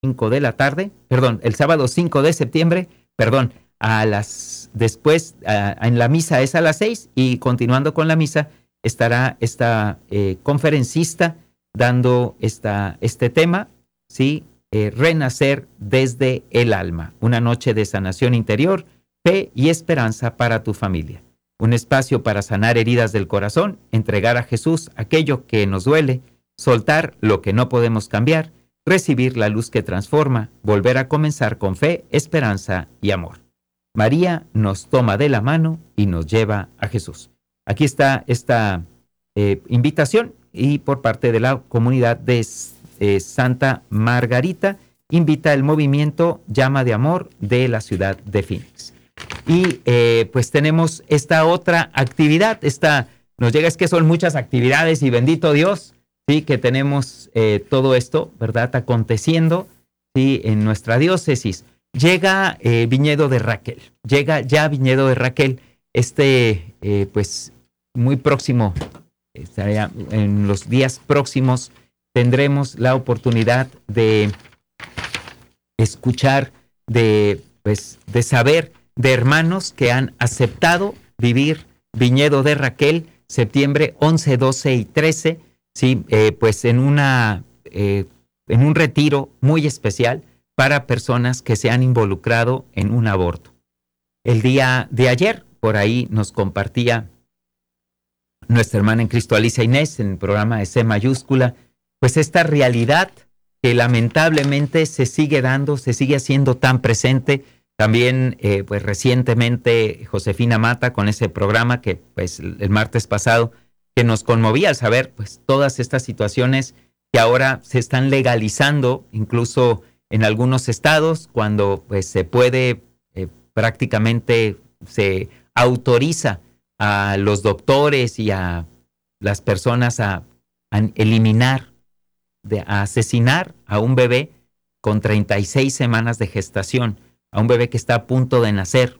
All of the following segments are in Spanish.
5 de la tarde, perdón, el sábado 5 de septiembre, perdón, después en la misa es a las 6 y continuando con la misa estará esta conferencista dando este tema, ¿sí? Renacer desde el alma, una noche de sanación interior, fe y esperanza para tu familia. Un espacio para sanar heridas del corazón, entregar a Jesús aquello que nos duele, soltar lo que no podemos cambiar, recibir la luz que transforma, volver a comenzar con fe, esperanza y amor. María nos toma de la mano y nos lleva a Jesús. Aquí está esta invitación y por parte de la comunidad de Santa Margarita invita el movimiento Llama de Amor de la ciudad de Phoenix. Y pues tenemos esta otra actividad, nos llega, es que son muchas actividades y bendito Dios, sí, que tenemos todo esto, ¿verdad?, aconteciendo, sí, en nuestra diócesis. Llega Viñedo de Raquel, llega ya Viñedo de Raquel, pues muy próximo, en los días próximos tendremos la oportunidad de escuchar, de saber de hermanos que han aceptado vivir Viñedo de Raquel, septiembre 11, 12 y 13, ¿sí? Pues en un retiro muy especial para personas que se han involucrado en un aborto. El día de ayer, por ahí nos compartía nuestra hermana en Cristo, Alicia Inés, en el programa de C mayúscula, pues esta realidad que lamentablemente se sigue dando, se sigue haciendo tan presente. También, pues recientemente, Josefina Mata con ese programa que, pues, el martes pasado, que nos conmovía al saber, pues, todas estas situaciones que ahora se están legalizando, incluso en algunos estados, cuando, pues, se puede, prácticamente se autoriza a los doctores y a las personas a eliminar, a asesinar a un bebé con 36 semanas de gestación, a un bebé que está a punto de nacer.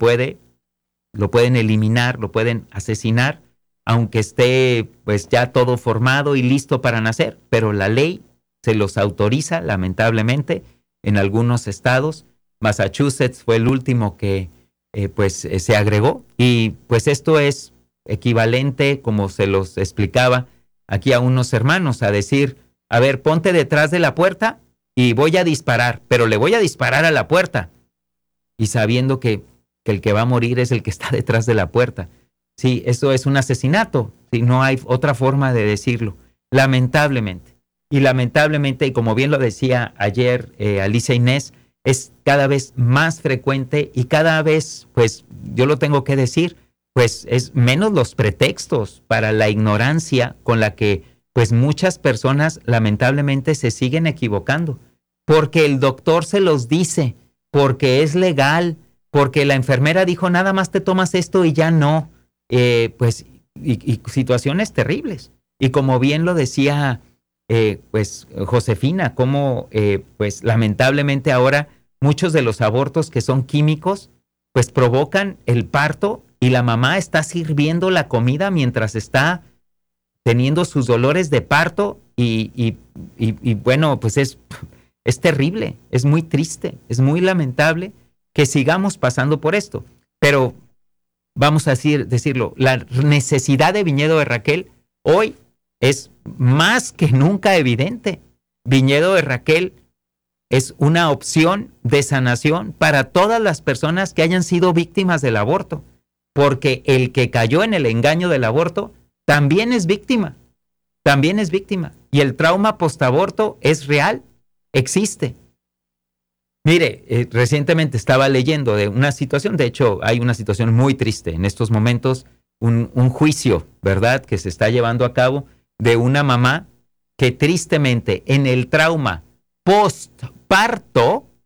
Lo pueden eliminar, lo pueden asesinar, aunque esté pues ya todo formado y listo para nacer, pero la ley se los autoriza, lamentablemente, en algunos estados. Massachusetts fue el último que se agregó, y pues esto es equivalente, como se los explicaba aquí a unos hermanos, a decir, a ver, ponte detrás de la puerta y voy a disparar, pero le voy a disparar a la puerta, y sabiendo que el que va a morir es el que está detrás de la puerta. Sí, eso es un asesinato, sí, no hay otra forma de decirlo, lamentablemente. Y lamentablemente, y como bien lo decía ayer Alicia Inés, es cada vez más frecuente y cada vez, pues yo lo tengo que decir, pues es menos los pretextos para la ignorancia con la que pues muchas personas lamentablemente se siguen equivocando, porque el doctor se los dice, porque es legal, porque la enfermera dijo nada más te tomas esto y ya no, pues y situaciones terribles. Y como bien lo decía pues Josefina, como pues lamentablemente ahora muchos de los abortos que son químicos pues provocan el parto y la mamá está sirviendo la comida mientras está teniendo sus dolores de parto y bueno, pues es terrible, es muy triste, es muy lamentable que sigamos pasando por esto. Pero vamos a decirlo, la necesidad de Viñedo de Raquel hoy es más que nunca evidente. Viñedo de Raquel es una opción de sanación para todas las personas que hayan sido víctimas del aborto, porque el que cayó en el engaño del aborto también es víctima, y el trauma postaborto es real, existe. Mire, recientemente estaba leyendo de una situación, de hecho hay una situación muy triste en estos momentos, un juicio, ¿verdad?, que se está llevando a cabo de una mamá que tristemente en el trauma posparto,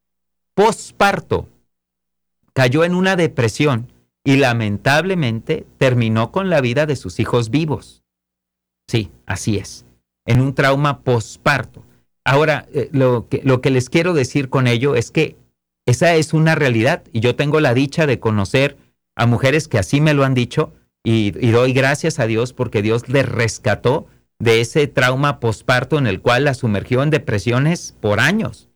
cayó en una depresión y lamentablemente terminó con la vida de sus hijos vivos. Sí, así es, en un trauma posparto. Ahora, lo que les quiero decir con ello es que esa es una realidad y yo tengo la dicha de conocer a mujeres que así me lo han dicho y doy gracias a Dios porque Dios les rescató de ese trauma posparto en el cual la sumergió en depresiones por años.